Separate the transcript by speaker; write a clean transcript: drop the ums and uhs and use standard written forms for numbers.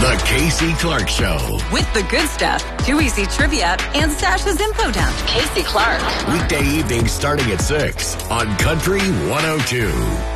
Speaker 1: The Casey Clark Show.
Speaker 2: With the good stuff, Too Easy Trivia, and Sasha's Info Dump. Casey Clark.
Speaker 1: Weekday evenings starting at 6 on Country 102.